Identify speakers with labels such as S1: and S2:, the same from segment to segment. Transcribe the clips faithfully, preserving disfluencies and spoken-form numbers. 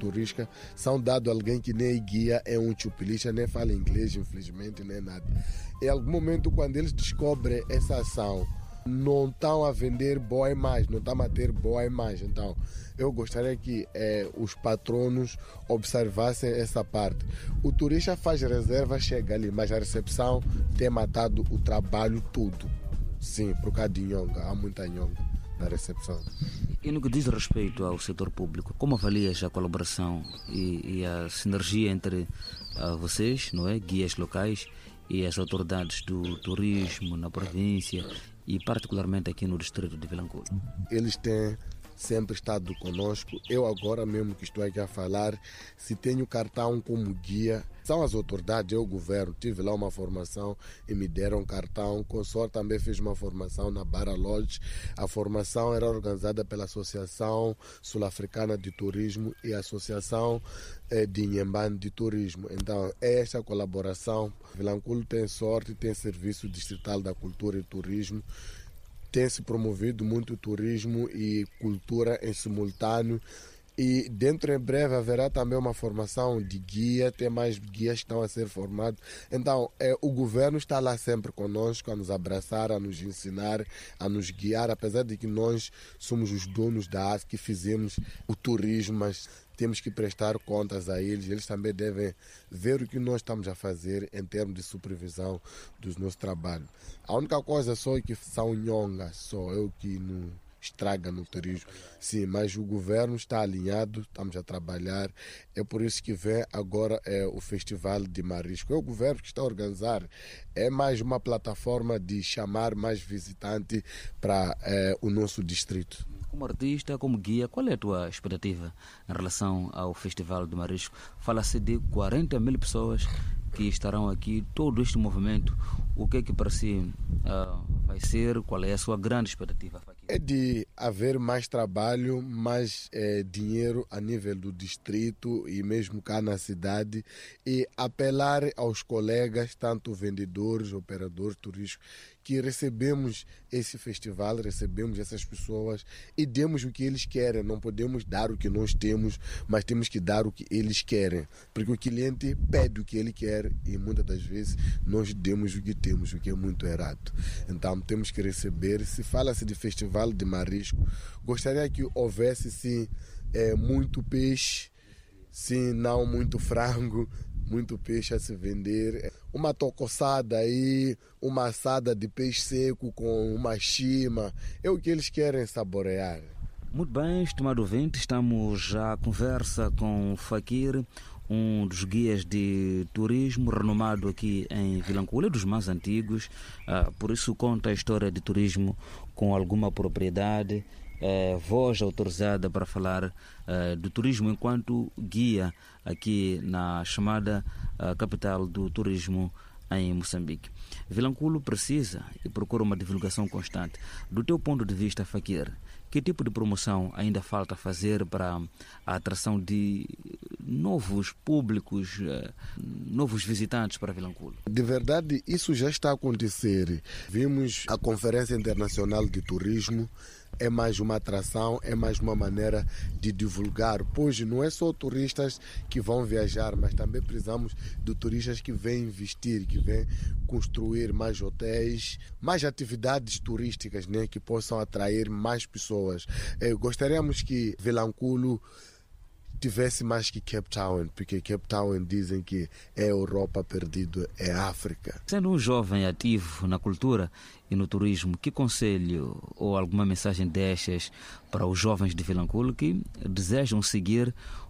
S1: turística são dados a alguém que nem guia, é um chupilista, nem fala inglês, infelizmente, nem nada. Em algum momento, quando eles descobrem essa ação, não estão a vender boa imagem, não estão a ter boa imagem. Então, eu gostaria que eh, os patronos observassem essa parte. O turista faz reserva, chega ali, mas a recepção tem matado o trabalho todo. Sim, por causa de nhonga, há muita nhonga na recepção.
S2: E no que diz respeito ao setor público, como avalias a colaboração e, e a sinergia entre uh, vocês, não é, guias locais, e as autoridades do turismo na província e particularmente aqui no distrito de Vilanculo?
S1: Eles têm sempre estado conosco. Eu agora mesmo que estou aqui a falar, se tenho cartão como guia, são as autoridades, eu o governo, tive lá uma formação e me deram cartão. Com sorte também fiz uma formação na Barra Lodge. A formação era organizada pela Associação Sul-Africana de Turismo e a Associação eh, de Inhambane de Turismo. Então, é esta colaboração. Vilanculo tem sorte, tem Serviço Distrital da Cultura e Turismo. Tem se promovido muito turismo e cultura em simultâneo. E dentro em breve haverá também uma formação de guia, tem mais guias que estão a ser formados. Então, é, o governo está lá sempre conosco, a nos abraçar, a nos ensinar, a nos guiar, apesar de que nós somos os donos da arte que fizemos o turismo, mas temos que prestar contas a eles. Eles também devem ver o que nós estamos a fazer em termos de supervisão dos nossos trabalhos. A única coisa só é que são nhongas, só eu que não estraga no turismo. Sim, mas o governo está alinhado, estamos a trabalhar. É por isso que vem agora é, o Festival de Marisco. É o governo que está a organizar. É mais uma plataforma de chamar mais visitantes para é, o nosso distrito.
S2: Como artista, como guia, qual é a tua expectativa em relação ao Festival de Marisco? Fala-se de quarenta mil pessoas que estarão aqui, todo este movimento. O que é que para si uh, vai ser? Qual é a sua grande expectativa?
S1: É de haver mais trabalho, mais eh, dinheiro a nível do distrito e mesmo cá na cidade, e apelar aos colegas, tanto vendedores, operadores turísticos, que recebemos esse festival, recebemos essas pessoas e demos o que eles querem. Não podemos dar o que nós temos, mas temos que dar o que eles querem, porque o cliente pede o que ele quer e muitas das vezes nós demos o que temos, o que é muito errado. Então temos que receber. Se fala-se de festival de marisco, gostaria que houvesse sim é, muito peixe, sim, não muito frango, muito peixe a se vender, uma tocoçada aí, uma assada de peixe seco com uma chima, é o que eles querem saborear.
S2: Muito bem, estimado ouvinte, estamos à conversa com o Fakir, um dos guias de turismo renomado aqui em Vilanculo, dos mais antigos, uh, por isso conta a história de turismo com alguma propriedade, uh, voz autorizada para falar uh, do turismo enquanto guia aqui na chamada uh, capital do turismo em Moçambique. Vilanculo precisa e procura uma divulgação constante. Do teu ponto de vista, Fakir, que tipo de promoção ainda falta fazer para a atração de novos públicos, novos visitantes para Vilanculo?
S1: De verdade, isso já está a acontecer. Vimos a Conferência Internacional de Turismo, é mais uma atração, é mais uma maneira de divulgar, pois não é só turistas que vão viajar, mas também precisamos de turistas que vêm investir, que vêm construir mais hotéis, mais atividades turísticas, né, que possam atrair mais pessoas. Eu gostaríamos que Vilanculo tivesse mais que Cape Town, porque Cape Town dizem que é Europa perdido, é África.
S2: Sendo um jovem ativo na cultura e no turismo, que conselho ou alguma mensagem deixas para os jovens de Vilanculo que desejam seguir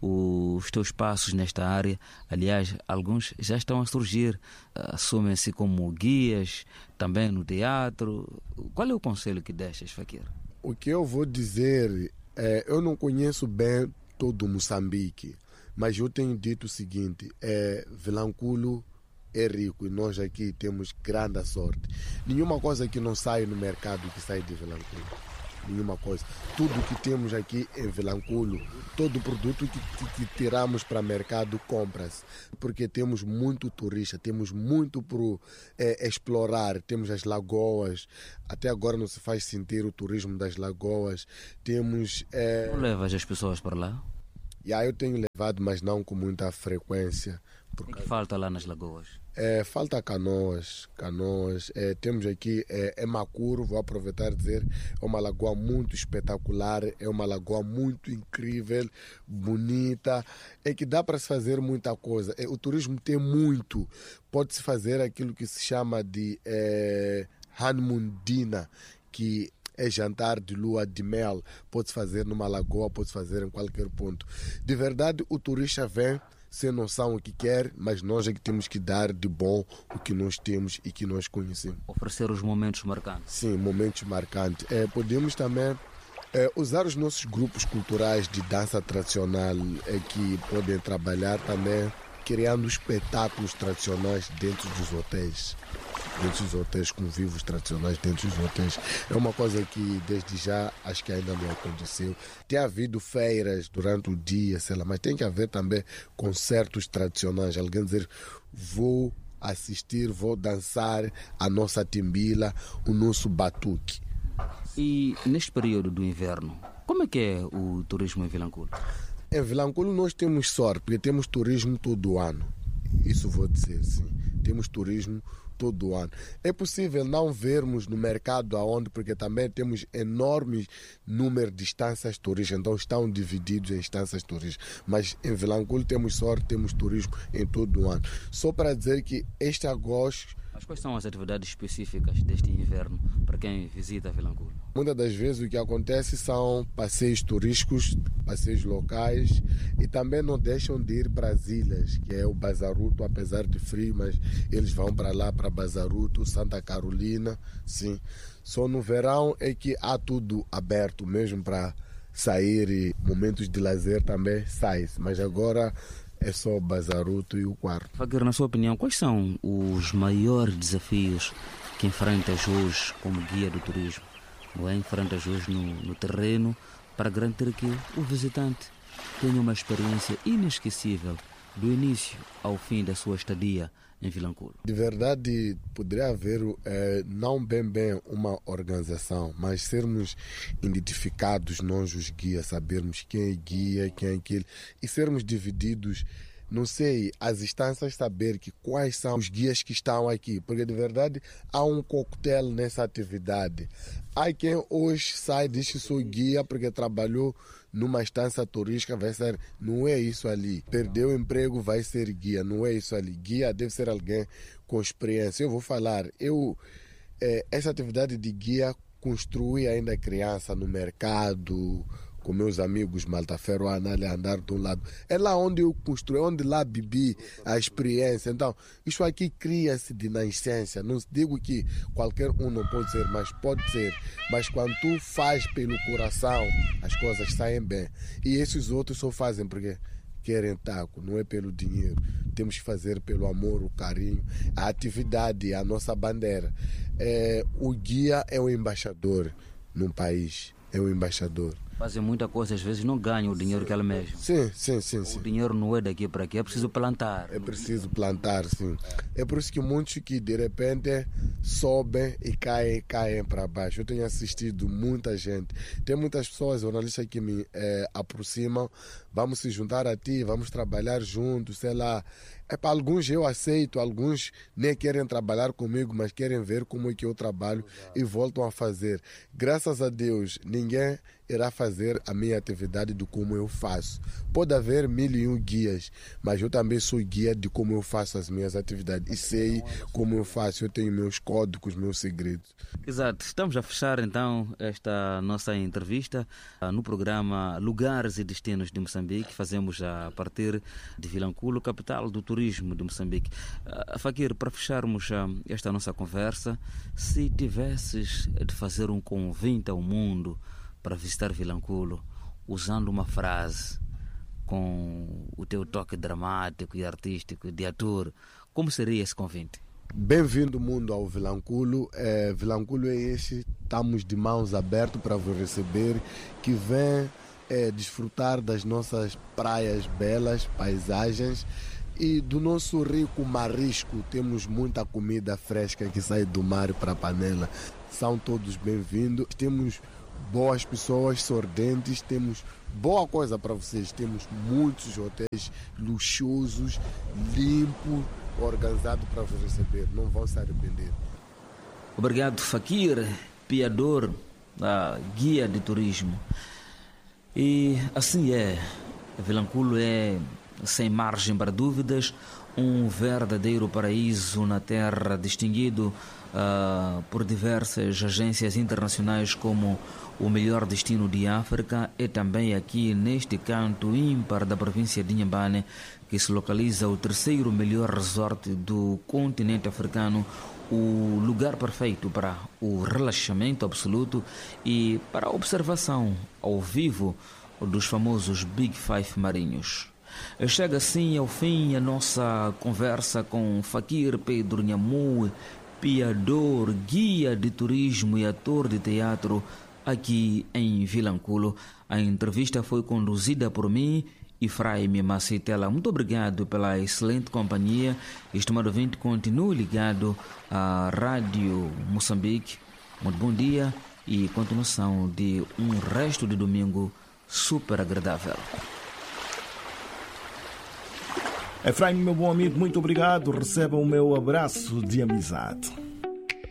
S2: os teus passos nesta área? Aliás, alguns já estão a surgir, assumem-se como guias, também no teatro. Qual é o conselho que deixas, Fakir?
S1: O que eu vou dizer é, eu não conheço bem todo Moçambique, mas eu tenho dito o seguinte, é, Vilanculo é rico e nós aqui temos grande sorte. Nenhuma coisa que não sai no mercado que sai de Vilanculo. Nenhuma coisa. Tudo que temos aqui em Vilanculo, todo produto que, que, que tiramos para o mercado compra-se. Porque temos muito turista, temos muito para é, explorar. Temos as lagoas, até agora não se faz sentir o turismo das lagoas. Temos... É...
S2: Não levas as pessoas para lá?
S1: E aí eu tenho levado, mas não com muita frequência.
S2: O que falta lá nas lagoas?
S1: É, falta canoas, canoas. É, temos aqui é, é Macuro, vou aproveitar e dizer, é uma lagoa muito espetacular, é uma lagoa muito incrível, bonita, é que dá para se fazer muita coisa. É, o turismo tem muito, pode-se fazer aquilo que se chama de é, honeymoon dinner, que é jantar de lua de mel, pode-se fazer numa lagoa, pode-se fazer em qualquer ponto. De verdade, o turista vem sem noção o que quer, mas nós é que temos que dar de bom o que nós temos e que nós conhecemos.
S2: Oferecer os momentos marcantes.
S1: Sim, momentos marcantes. É, podemos também é, usar os nossos grupos culturais de dança tradicional é, que podem trabalhar também criando espetáculos tradicionais dentro dos hotéis. Dentro dos hotéis, convívios tradicionais dentro dos hotéis. É uma coisa que desde já acho que ainda não aconteceu. Tem havido feiras durante o dia, sei lá, mas tem que haver também concertos tradicionais. Alguém dizer, vou assistir, vou dançar a nossa timbila, o nosso batuque.
S2: E neste período do inverno, como é que é o turismo em Vilanculo?
S1: Em Vilanculo nós temos sorte, porque temos turismo todo o ano. Isso vou dizer, sim. Temos turismo todo ano. É possível não vermos no mercado aonde, porque também temos enormes número de instâncias turísticas, então estão divididos em instâncias turísticas. Mas em Vilanculo temos sorte, temos turismo em todo o ano. Só para dizer que este agosto...
S2: Mas quais são as atividades específicas deste inverno para quem visita Vilanculo?
S1: Muitas das vezes o que acontece são passeios turísticos, passeios locais, e também não deixam de ir para as ilhas, que é o Bazaruto, apesar de frio, mas eles vão para lá, para Bazaruto, Santa Carolina, sim. Só no verão é que há tudo aberto mesmo para sair, e momentos de lazer também sai-se, mas agora é só o Bazaruto e o quarto.
S2: Fakir, na sua opinião, quais são os maiores desafios que enfrentas hoje como guia do turismo? Não é? Enfrentas hoje no, no terreno para garantir que o visitante tenha uma experiência inesquecível do início ao fim da sua estadia em Vilanculo.
S1: De verdade, poderia haver eh, não bem bem uma organização, mas sermos identificados nós os guias, sabermos quem é guia, quem é aquele, e sermos divididos, não sei, as instâncias, saber que quais são os guias que estão aqui, porque de verdade há um coquetel nessa atividade. Há quem hoje sai e diz que sou guia porque trabalhou numa instância turística, vai ser, não é isso ali. Perdeu o emprego, vai ser guia, não é isso ali. Guia deve ser alguém com experiência. Eu vou falar, eu eh, essa atividade de guia construí ainda criança no mercado, com meus amigos malta-feruana, andar de um lado. É lá onde eu construí, onde lá bebi a experiência. Então, isso aqui cria-se de nascença. Não digo que qualquer um não pode ser, mas pode ser. Mas quando tu faz pelo coração, as coisas saem bem. E esses outros só fazem porque querem taco, não é pelo dinheiro. Temos que fazer pelo amor, o carinho, a atividade, a nossa bandeira. É, o guia é o embaixador num país, é o embaixador.
S2: Fazem muita coisa, às vezes não ganham o dinheiro que ela mesma.
S1: Sim, sim, sim, sim.
S2: O dinheiro não é daqui para aqui, é preciso plantar.
S1: É preciso plantar, sim. É por isso que muitos que de repente sobem e caem, caem para baixo. Eu tenho assistido muita gente. Tem muitas pessoas, jornalistas que me é, aproximam. Vamos se juntar a ti, vamos trabalhar juntos, sei lá. É para alguns eu aceito, alguns nem querem trabalhar comigo, mas querem ver como é que eu trabalho e voltam a fazer. Graças a Deus, ninguém irá fazer a minha atividade de como eu faço. Pode haver mil e um guias, mas eu também sou guia de como eu faço as minhas atividades. E sei como eu faço, eu tenho meus códigos, meus segredos.
S2: Exato. Estamos a fechar então esta nossa entrevista no programa Lugares e Destinos de Moçambique. Fazemos a partir de Vilanculo, capital do turismo de Moçambique. Fakir, para fecharmos esta nossa conversa, se tivesses de fazer um convite ao mundo para visitar Vilanculo, usando uma frase com o teu toque dramático e artístico de ator, como seria esse convite?
S1: Bem-vindo mundo ao Vilanculo. É, Vilanculo é este, estamos de mãos abertas para vos receber, que vem é, desfrutar das nossas praias belas, paisagens e do nosso rico marisco. Temos muita comida fresca que sai do mar para a panela. São todos bem-vindos. Temos boas pessoas, sorridentes, temos boa coisa para vocês. Temos muitos hotéis luxuosos, limpos, organizados para vos receber. Não vão se arrepender.
S2: Obrigado, Fakir Piador, a guia de turismo. E assim é, Vilanculo é, sem margem para dúvidas, um verdadeiro paraíso na terra, distinguido uh, por diversas agências internacionais como o melhor destino de África. É também aqui neste canto ímpar da província de Inhambane que se localiza o terceiro melhor resort do continente africano, o lugar perfeito para o relaxamento absoluto e para a observação ao vivo dos famosos Big Five marinhos. Chega assim ao fim a nossa conversa com Fakir Pedro Nhamu, piador, guia de turismo e ator de teatro aqui em Vilanculo. A entrevista foi conduzida por mim, Efraim Macitela. Muito obrigado pela excelente companhia. Estimado ouvinte, continue ligado à Rádio Moçambique. Muito bom dia e continuação de um resto de domingo super agradável.
S3: Efraim, meu bom amigo, muito obrigado. Receba o meu abraço de amizade.